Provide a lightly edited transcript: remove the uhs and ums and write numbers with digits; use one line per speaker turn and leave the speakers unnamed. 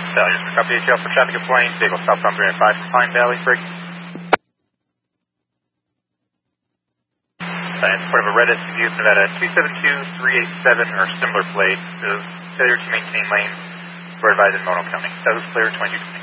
Failures for copy ATL for traffic complaint. Vehicle southbound 305 from Pine Valley. Break. In support of a red SUV of Nevada 272387 or similar plate. Failure to maintain lanes. We're advised in Mono County. Status clear 2220.